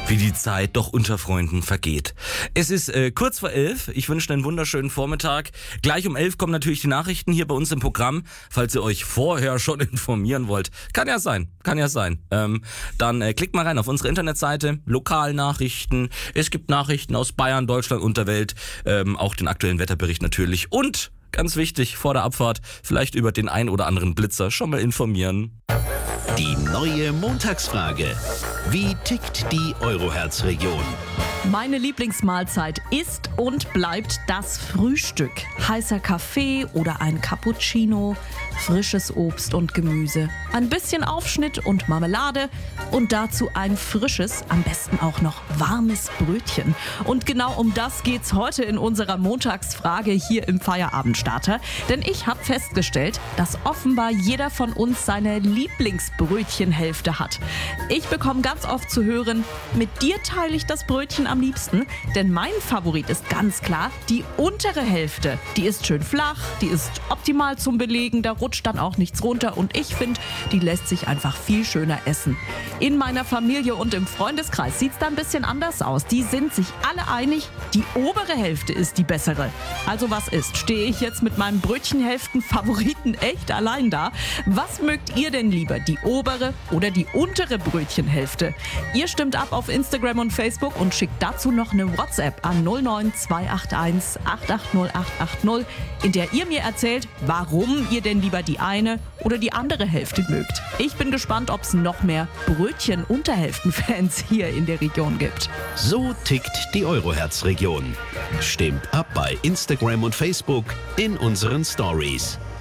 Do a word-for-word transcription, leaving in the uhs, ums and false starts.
wie die Zeit doch unter Freunden vergeht. Es ist äh, kurz vor elf. Ich wünsche einen wunderschönen Vormittag. Gleich um elf kommen natürlich die Nachrichten hier bei uns im Programm. Falls ihr euch vorher schon informieren wollt. Kann ja sein, kann ja sein. Ähm, dann äh, klickt mal rein auf unsere Internetseite. Lokalnachrichten. Es gibt Nachrichten aus Bayern, Deutschland und der Welt. Ähm, auch den aktuellen Wetterbericht natürlich. Und ganz wichtig, vor der Abfahrt vielleicht über den ein oder anderen Blitzer schon mal informieren. Die neue Montagsfrage. Wie tickt die Euroherz-Region? Meine Lieblingsmahlzeit ist und bleibt das Frühstück. Heißer Kaffee oder ein Cappuccino, frisches Obst und Gemüse, ein bisschen Aufschnitt und Marmelade und dazu ein frisches, am besten auch noch warmes Brötchen. Und genau um das geht's heute in unserer Montagsfrage hier im Feierabendstarter. Denn ich habe festgestellt, dass offenbar jeder von uns seine Lieblingsbrötchenhälfte hat. Ich bekomme ganz oft zu hören, mit dir teile ich das Brötchen am liebsten, denn mein Favorit ist ganz klar die untere Hälfte. Die ist schön flach, die ist optimal zum Belegen, da rutscht dann auch nichts runter und ich finde, die lässt sich einfach viel schöner essen. In meiner Familie und im Freundeskreis sieht es da ein bisschen anders aus. Die sind sich alle einig, die obere Hälfte ist die bessere. Also was ist? Stehe ich jetzt mit meinem Brötchenhälften-Favoriten echt allein da? Was mögt ihr denn lieber, die obere oder die untere Brötchenhälfte? Ihr stimmt ab auf Instagram und Facebook und schickt dazu noch eine WhatsApp an null neun zwei acht eins acht acht null acht acht null, in der ihr mir erzählt, warum ihr denn lieber die eine oder die andere Hälfte mögt. Ich bin gespannt, ob es noch mehr Brötchen-Unterhälften-Fans hier in der Region gibt. So tickt die Euroherz-Region. Stimmt ab bei Instagram und Facebook in unseren Stories.